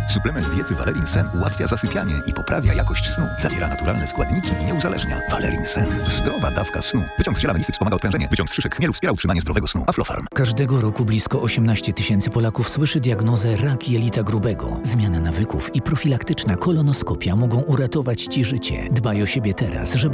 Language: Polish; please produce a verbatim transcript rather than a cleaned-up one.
Suplement diety Valerin Sen ułatwia zasypianie i poprawia jakość snu. Zawiera naturalne składniki i nie uzależnia. Valerin Sen. Zdrowa dawka snu. Wyciąg z ziela melisy wspomaga odprężenie. Wyciąg z szyszek chmielu wspiera utrzymanie zdrowego snu. Aflofarm. Każdego roku blisko osiemnaście tysięcy Polaków słyszy diagnozę rak jelita grubego. Zmiana nawyków i profilaktyczna kolonoskopia mogą uratować Ci życie. Dbaj o siebie teraz, żeby